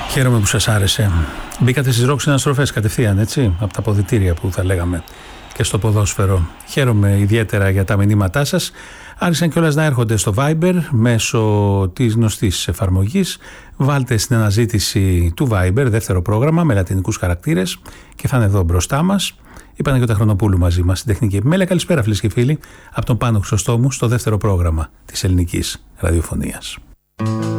Χαίρομαι που σας άρεσε. Μπήκατε στις ροκ συναστροφές κατευθείαν, έτσι, από τα ποδητήρια που θα λέγαμε, και στο ποδόσφαιρο. Χαίρομαι ιδιαίτερα για τα μηνύματά σας. Άρχισαν κιόλας να έρχονται στο Viber μέσω της γνωστής εφαρμογής. Βάλτε στην αναζήτηση του Viber δεύτερο πρόγραμμα με λατινικούς χαρακτήρες και θα είναι εδώ μπροστά μας. Η Παναγιώτα Χρονοπούλου μαζί μας στην τεχνική επιμέλεια. Καλησπέρα, φίλες και φίλοι, από τον Πάνο Χρυσοστόμου στο δεύτερο πρόγραμμα της ελληνικής ραδιοφωνίας.